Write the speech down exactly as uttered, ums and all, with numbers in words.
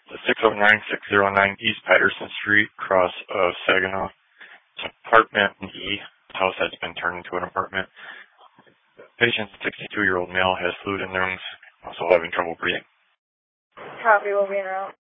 six oh nine six oh nine East Patterson Street, cross of Saginaw. It's apartment E. The house has been turned into an apartment. Patient, sixty-two-year-old male, has fluid in lungs, also having trouble breathing. Copy, will be in route.